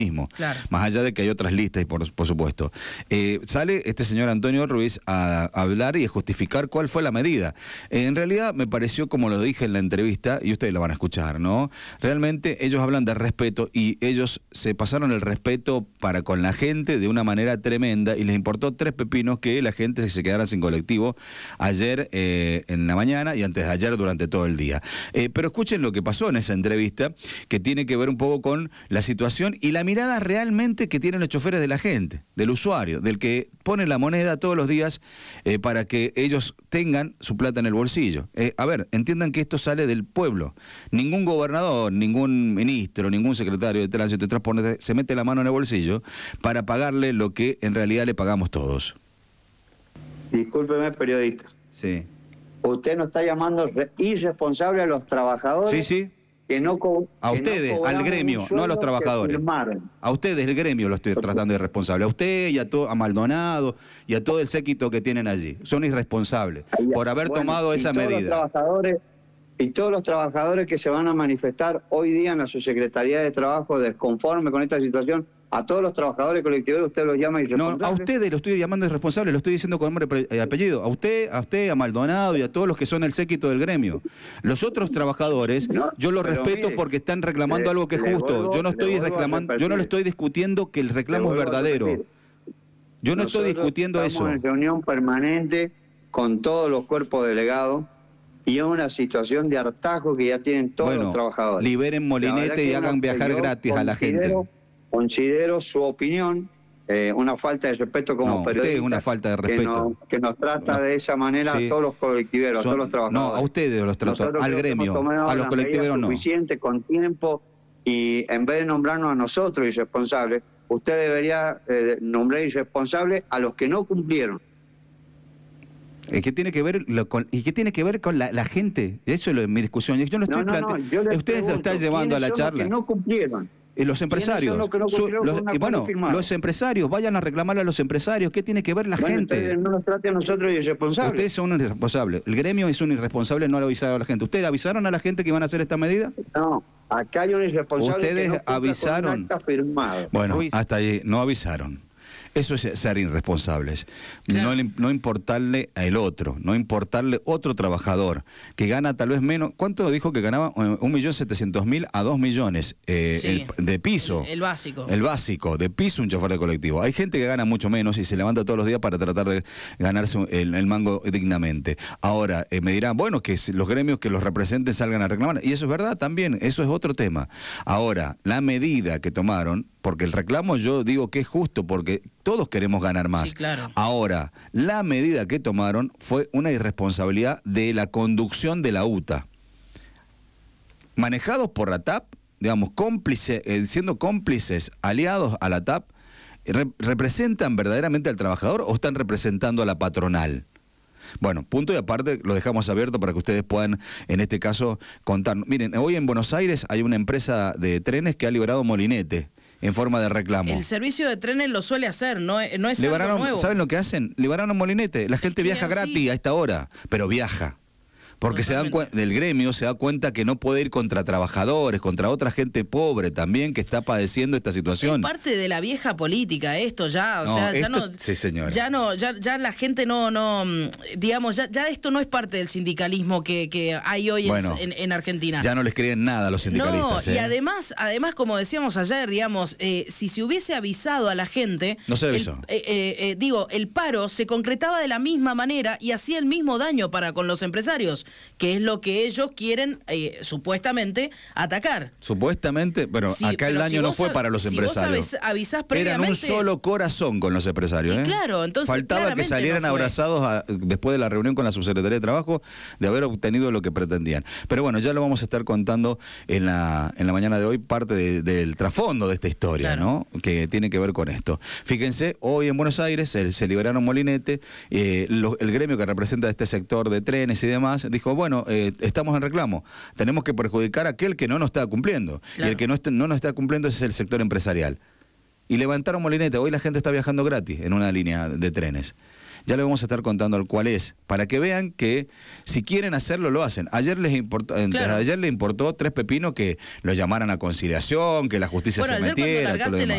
mismo, Claro. más allá de que hay otras listas y por supuesto. Sale este señor Antonio Ruiz a hablar y a justificar cuál fue la medida. En realidad me pareció, como lo dije en la entrevista, y ustedes lo van a escuchar, ¿no? Realmente ellos hablan de respeto y ellos se pasaron el respeto para con la gente de una manera tremenda y les importó tres pepinos que la gente se quedara sin colectivo ayer en la mañana y antes de ayer durante todo el día. Pero escuchen lo que pasó en esa entrevista, que tiene que ver un poco con la situación y la mirada realmente que tienen los choferes de la gente, del usuario, del que pone la moneda todos los días para que ellos tengan su plata en el bolsillo. A ver, entiendan que esto sale del pueblo. Ningún gobernador, ningún ministro, ningún secretario de Tránsito y Transporte se mete la mano en el bolsillo para pagarle lo que en realidad le pagamos todos. Discúlpeme, periodista. Sí. Usted no está llamando irresponsable a los trabajadores. Sí, sí. Que no a ustedes, al gremio, no a los trabajadores. A ustedes, el gremio, lo estoy tratando de irresponsable. A usted y a Maldonado y a todo el séquito que tienen allí. Son irresponsables por haber tomado esa medida. Y todos los trabajadores que se van a manifestar hoy día en la Subsecretaría de Trabajo desconforme con esta situación, a todos los trabajadores colectivos usted los llama irresponsables. No, a ustedes lo estoy llamando irresponsable, lo estoy diciendo con nombre y apellido. A usted, a Maldonado y a todos los que son el séquito del gremio. Los otros trabajadores, yo los respeto porque están reclamando algo que es justo. Yo no estoy reclamando, yo no le estoy discutiendo que el reclamo es verdadero. Yo no estoy discutiendo eso. Estamos en reunión permanente con todos los cuerpos delegados y es una situación de hartazgo que ya tienen todos los trabajadores. Liberen Molinete y hagan viajar gratis a la gente. Considero su opinión una falta de respeto como periodista. Usted una falta de respeto. Que nos trata de esa manera a todos los colectiveros, a todos los trabajadores. No, a ustedes los trato, al gremio, a los colectiveros no. Suficiente, con tiempo, y en vez de nombrarnos a nosotros irresponsables, usted debería nombrar irresponsables a los que no cumplieron. ¿Qué tiene que ver ¿Y qué tiene que ver con la gente? Eso es mi discusión. Yo no estoy planteando. Ustedes lo están llevando a la charla. Los que no cumplieron. Los empresarios. Los empresarios, vayan a reclamarle a los empresarios. ¿Qué tiene que ver la gente? No nos trate a nosotros de irresponsables. Ustedes son un irresponsable. El gremio es un irresponsable, no le avisaron a la gente. ¿Ustedes avisaron a la gente que iban a hacer esta medida? No, acá hay un irresponsable. Ustedes que no avisaron. Con un acta firmado. Bueno, hasta ahí no avisaron. Eso es ser irresponsables. Claro. No importarle al otro, no importarle otro trabajador que gana tal vez menos. ¿Cuánto dijo que ganaba? 1.700.000 a 2 millones de piso. El básico. El básico, de piso un chofer de colectivo. Hay gente que gana mucho menos y se levanta todos los días para tratar de ganarse el mango dignamente. Ahora, me dirán, bueno, que los gremios que los representen salgan a reclamar. Y eso es verdad también, eso es otro tema. Ahora, la medida que tomaron, porque el reclamo yo digo que es justo, porque todos queremos ganar más. Sí, claro. Ahora, la medida que tomaron fue una irresponsabilidad de la conducción de la UTA. Manejados por la TAP, digamos, siendo cómplices, aliados a la TAP, ¿representan verdaderamente al trabajador o están representando a la patronal? Bueno, punto y aparte, lo dejamos abierto para que ustedes puedan, en este caso, contar. Miren, hoy en Buenos Aires hay una empresa de trenes que ha liberado Molinete en forma de reclamo. El servicio de trenes lo suele hacer, no es algo nuevo. ¿Saben lo que hacen? Liberaron Molinete. La gente viaja gratis a esta hora, pero viaja. Porque del gremio se da cuenta que no puede ir contra trabajadores, contra otra gente pobre también que está padeciendo esta situación. Es parte de la vieja política esto ya, Sí, señora. Ya la gente digamos, ya esto no es parte del sindicalismo que hay hoy en Argentina. Ya no les creen nada a los sindicalistas. No, y además, como decíamos ayer, digamos, si se hubiese avisado a la gente, no se avisó. El paro se concretaba de la misma manera y hacía el mismo daño para con los empresarios, que es lo que ellos quieren supuestamente atacar. Supuestamente, acá el daño no fue para los empresarios. Si vos avisás previamente... Eran un solo corazón con los empresarios. Claro, entonces faltaba que salieran abrazados después de la reunión con la Subsecretaría de Trabajo de haber obtenido lo que pretendían. Pero bueno, ya lo vamos a estar contando en la mañana de hoy, parte del trasfondo de esta historia, claro, ¿no? Que tiene que ver con esto. Fíjense, hoy en Buenos Aires se liberaron Molinete, el gremio que representa este sector de trenes y demás, dijo, bueno, estamos en reclamo, tenemos que perjudicar a aquel que no nos está cumpliendo, claro, y el que no nos está cumpliendo es el sector empresarial. Y levantaron Molinete, hoy la gente está viajando gratis en una línea de trenes. Ya le vamos a estar contando el cuál es, para que vean que si quieren hacerlo, lo hacen. Ayer les importó, Claro. ayer le importó 3 pepinos que lo llamaran a conciliación, que la justicia Bueno, se ayer cuando metiera, todo lo largaste la demás.